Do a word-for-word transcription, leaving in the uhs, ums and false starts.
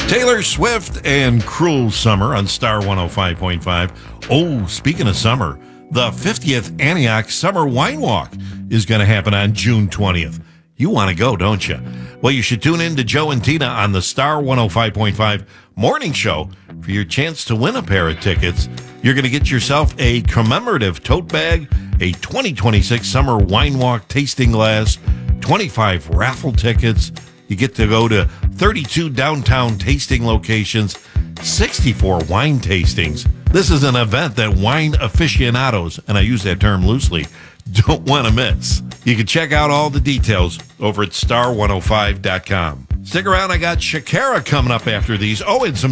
Taylor Swift and Cruel Summer on Star one oh five point five. Oh, speaking of summer, the fiftieth Antioch Summer Wine Walk is going to happen on June twentieth. You want to go, don't you? Well, you should tune in to Joe and Tina on the Star one oh five point five morning show for your chance to win a pair of tickets. You're going to get yourself a commemorative tote bag, a twenty twenty-six Summer Wine Walk tasting glass, twenty-five raffle tickets. You get to go to thirty-two downtown tasting locations, sixty-four wine tastings. This is an event that wine aficionados, and I use that term loosely, don't want to miss. You can check out all the details over at star one oh five dot com. Stick around, I got Shakira coming up after these. Oh, and some